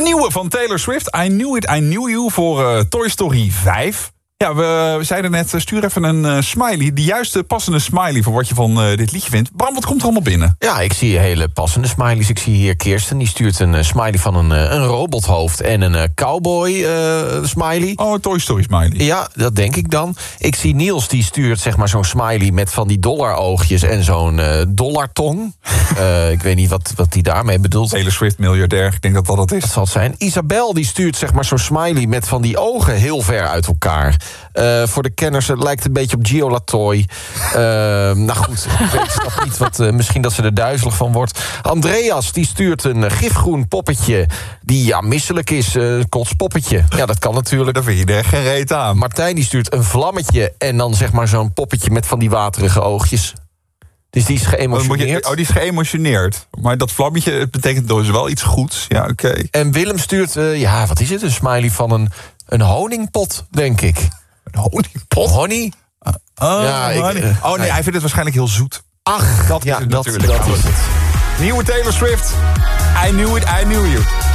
Een nieuwe van Taylor Swift. I Knew It, I Knew You voor Toy Story 5. Ja, we zeiden net, stuur even een smiley. De juiste passende smiley voor wat je van dit liedje vindt. Bram, wat komt er allemaal binnen? Ja, ik zie hele passende smileys. Ik zie hier Kirsten, die stuurt een smiley van een robothoofd... en een cowboy smiley. Oh, een Toy Story smiley. Ja, dat denk ik dan. Ik zie Niels, die stuurt zeg maar zo'n smiley... met van die dollaroogjes en zo'n dollartong. Ik weet niet wat hij daarmee bedoelt. Taylor Swift, miljardair. Ik denk dat dat is. Dat zal het zijn. Isabel, die stuurt zeg maar zo'n smiley... met van die ogen heel ver uit elkaar... voor de kenners, het lijkt een beetje op Gio Latoy. Nou goed, ik snap niet wat... misschien dat ze er duizelig van wordt. Andreas, die stuurt een gifgroen poppetje... die misselijk is, een kotspoppetje. Ja, dat kan natuurlijk. Daar vind je er geen reet aan. Martijn, die stuurt een vlammetje... en dan zeg maar zo'n poppetje met van die waterige oogjes. Dus die is geëmotioneerd. Die is geëmotioneerd. Maar dat vlammetje, het betekent dus wel iets goeds. Ja, oké. En Willem stuurt, wat is het? Een smiley van een honingpot, denk ik. Een honingpot? Honey? Hij vindt het waarschijnlijk heel zoet. Ach, dat is het dat natuurlijk. is het. Nieuwe Taylor Swift. I Knew It, I Knew You.